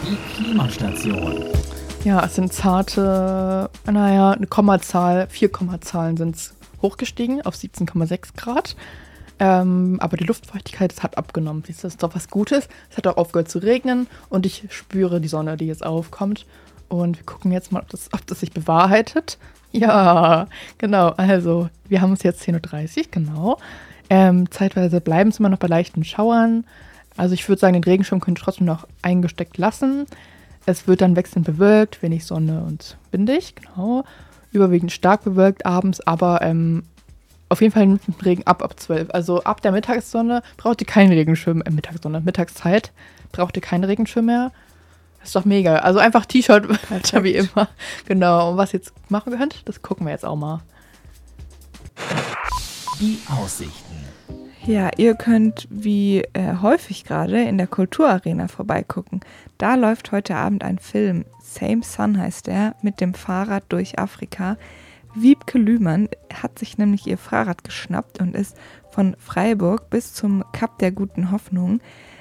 Die Klimastation. Ja, es sind zarte, eine Kommazahl, 4 Kommazahlen sind es hochgestiegen auf 17,6 Grad. Aber die Luftfeuchtigkeit, es hat abgenommen. Das ist doch was Gutes. Es hat auch aufgehört zu regnen und ich spüre die Sonne, die jetzt aufkommt. Und wir gucken jetzt mal, ob das sich bewahrheitet. Ja, genau. Also, wir haben es jetzt 10:30 Uhr, genau. Zeitweise bleiben es immer noch bei leichten Schauern. Also ich würde sagen, den Regenschirm könnt ihr trotzdem noch eingesteckt lassen. Es wird dann wechselnd bewölkt, wenig Sonne und windig, genau. Überwiegend stark bewölkt abends, aber auf jeden Fall nimmt Regen ab 12. Also ab der Mittagssonne braucht ihr keinen Regenschirm, Mittagszeit braucht ihr keinen Regenschirm mehr. Das ist doch mega. Also einfach T-Shirt weiter wie immer. Genau, und was ihr jetzt machen könnt, das gucken wir jetzt auch mal. Die Aussichten. Ja, ihr könnt wie häufig gerade in der Kulturarena vorbeigucken. Da läuft heute Abend ein Film, Same Sun heißt der, mit dem Fahrrad durch Afrika. Wiebke Lühmann hat sich nämlich ihr Fahrrad geschnappt und ist von Freiburg bis zum Kap der Guten Hoffnung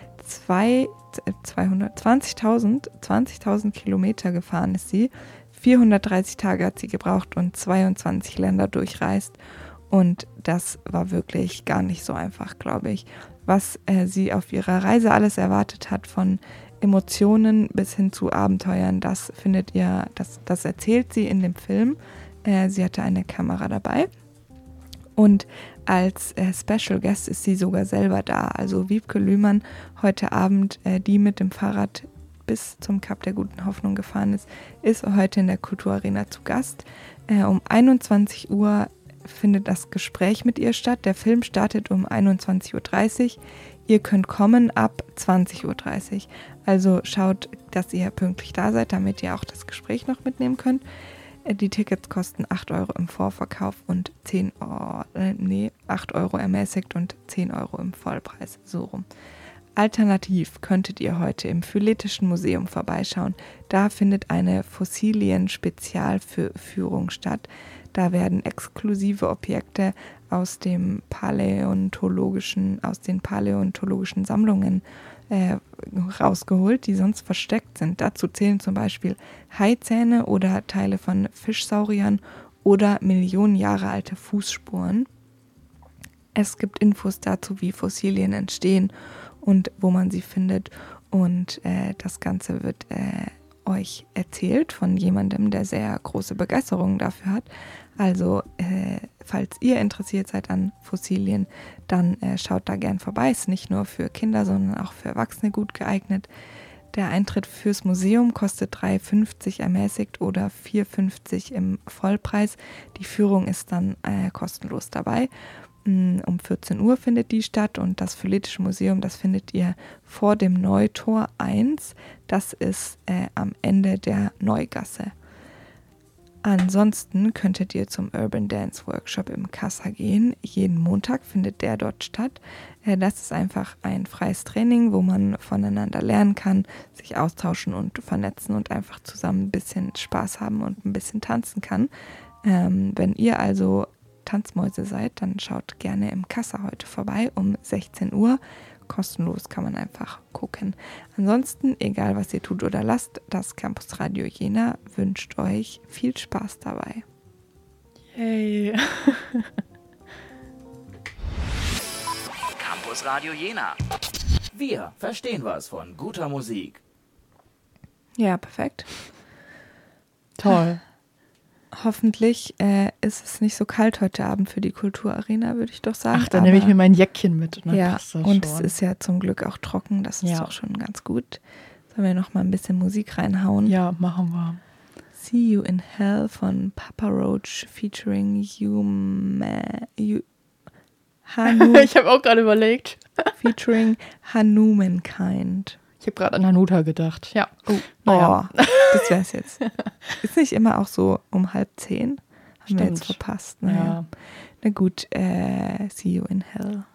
20.000 Kilometer gefahren ist sie. 430 Tage hat sie gebraucht und 22 Länder durchreist. Und das war wirklich gar nicht so einfach, glaube ich. Was sie auf ihrer Reise alles erwartet hat, von Emotionen bis hin zu Abenteuern, das findet ihr, das erzählt sie in dem Film. Sie hatte eine Kamera dabei. Und als Special Guest ist sie sogar selber da. Also Wiebke Lühmann heute Abend, die mit dem Fahrrad bis zum Kap der Guten Hoffnung gefahren ist heute in der Kulturarena zu Gast. Um 21 Uhr findet das Gespräch mit ihr statt. Der Film startet um 21:30 Uhr. Ihr könnt kommen ab 20:30 Uhr. Also schaut, dass ihr pünktlich da seid, damit ihr auch das Gespräch noch mitnehmen könnt. Die Tickets kosten 8 Euro im Vorverkauf und 8 Euro ermäßigt und 10 Euro im Vollpreis, so rum. Alternativ könntet ihr heute im Phyletischen Museum vorbeischauen. Da findet eine Fossilien-Spezialführung statt. Da werden exklusive Objekte aus den paläontologischen Sammlungen rausgeholt, die sonst versteckt sind. Dazu zählen zum Beispiel Haizähne oder Teile von Fischsauriern oder Millionen Jahre alte Fußspuren. Es gibt Infos dazu, wie Fossilien entstehen und wo man sie findet. Und das Ganze wird euch erzählt von jemandem, der sehr große Begeisterung dafür hat. Also, falls ihr interessiert seid an Fossilien, dann schaut da gern vorbei. Ist nicht nur für Kinder, sondern auch für Erwachsene gut geeignet. Der Eintritt fürs Museum kostet 3,50 ermäßigt oder 4,50 im Vollpreis. Die Führung ist dann kostenlos dabei. Um 14 Uhr findet die statt und das Phyletische Museum, das findet ihr vor dem Neutor 1. Das ist am Ende der Neugasse. Ansonsten könntet ihr zum Urban Dance Workshop im Kassa gehen. Jeden Montag findet der dort statt. Das ist einfach ein freies Training, wo man voneinander lernen kann, sich austauschen und vernetzen und einfach zusammen ein bisschen Spaß haben und ein bisschen tanzen kann. Wenn ihr also Tanzmäuse seid, dann schaut gerne im Kassa heute vorbei um 16 Uhr. Kostenlos kann man einfach gucken. Ansonsten, egal was ihr tut oder lasst, das Campus Radio Jena wünscht euch viel Spaß dabei. Yay! Campus Radio Jena. Wir verstehen was von guter Musik. Ja, perfekt. Toll. Hoffentlich ist es nicht so kalt heute Abend für die Kulturarena, würde ich doch sagen. Ach, dann nehme ich mir mein Jäckchen mit. Ne? Ja, passt das und schon. es ist ja zum Glück auch trocken, das ist doch schon ganz gut. Sollen wir noch mal ein bisschen Musik reinhauen? Ja, machen wir. See You in Hell von Papa Roach featuring Ich habe auch gerade überlegt. featuring Hanumankind. Ich habe gerade an Hanuta gedacht. Ja. Oh, das wär's jetzt. Ist nicht immer auch so um 9:30? Haben wir jetzt verpasst. Naja. Ja. Na gut, See You in Hell.